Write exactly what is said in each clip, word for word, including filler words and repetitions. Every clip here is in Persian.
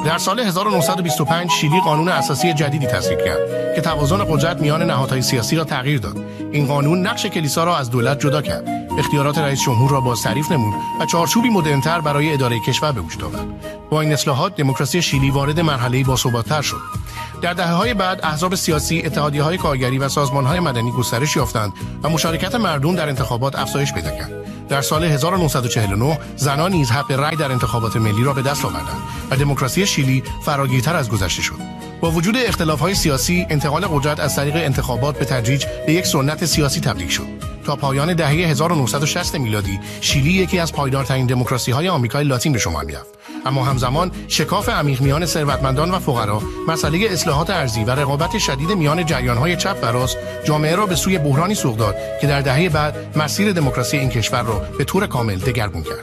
در سال هزار و نهصد و بیست و پنج شیلی قانون اساسی جدیدی تصویب کرد که توازن قدرت میان نهادهای سیاسی را تغییر داد. این قانون نقش کلیسا را از دولت جدا کرد، اختیارات رئیس جمهور را بازتعریف نمود و چارچوبی مدرن‌تر برای اداره کشور به وجود آورد. با این اصلاحات دموکراسی شیلی وارد مرحله‌ای باثبات‌تر شد. در دهه‌های بعد احزاب سیاسی، اتحادیه‌های کارگری و سازمان‌های مدنی گسترش یافتند و مشارکت مردم در انتخابات افزایش پیدا کرد. در سال هزار و نهصد و چهل و نه زنان نیز حق رأی در انتخابات ملی را به دست آوردند و دموکراسی شیلی فراگیرتر از گذشته شد. با وجود اختلاف‌های سیاسی، انتقال قدرت از طریق انتخابات به تدریج به یک سنت سیاسی تبدیل شد. تا پایان دهه هزار و نهصد و شصت میلادی، شیلی یکی از پایدارترین دموکراسی‌های آمریکای لاتین به شمار می‌رفت. اما همزمان شکاف عمیق میان ثروتمندان و فقرا، مسئله اصلاحات ارضی و رقابت شدید میان جریان‌های چپ و راست جامعه را به سوی بحرانی سوق داد که در دهه بعد مسیر دموکراسی این کشور را به طور کامل دگرگون کرد.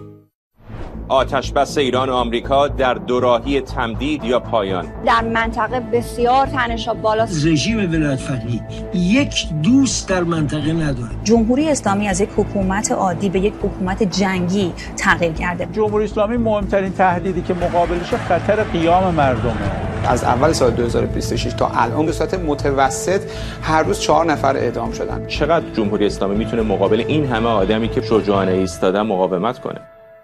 آتشبس ایران و آمریکا در دوراهی تمدید یا پایان. در منطقه بسیار تنش‌ها بالاست. رژیم ولایت‌فقیه یک دوست در منطقه نداره. جمهوری اسلامی از یک حکومت عادی به یک حکومت جنگی تغییر کرده. جمهوری اسلامی مهمترین تهدیدی که مقابلش خطر قیام مردمه. از اول سال دو هزار و بیست و شش تا الان به صورت متوسط هر روز چهار نفر اعدام شدن. چقدر جمهوری اسلامی میتونه مقابل این همه آدمی که شجاعانه ایستادن مقاومت کنه؟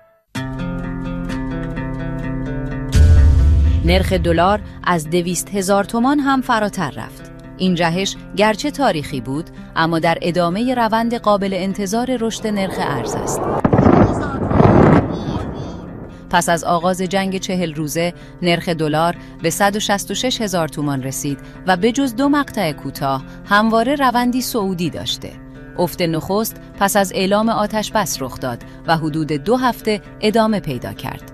نرخ دلار از دویست هزار تومان هم فراتر رفت. این جهش گرچه تاریخی بود، اما در ادامه روند قابل انتظار رشد نرخ ارز است. پس از آغاز جنگ چهل روزه، نرخ دلار به صد و شصت و شش هزار تومان رسید و به جز دو مقطع کوتاه، همواره روندی صعودی داشته. افت نخست پس از اعلام آتش بس رخ داد و حدود دو هفته ادامه پیدا کرد.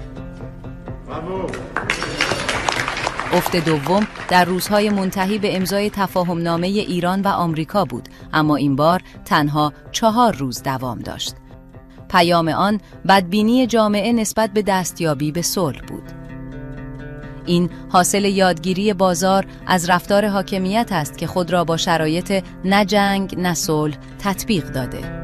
افت دوم در روزهای منتهی به امضای تفاهمنامه ایران و آمریکا بود، اما این بار تنها چهار روز دوام داشت. پیام آن بدبینی جامعه نسبت به دستیابی به صلح بود. این حاصل یادگیری بازار از رفتار حاکمیت است که خود را با شرایط نه جنگ نه صلح تطبیق داده.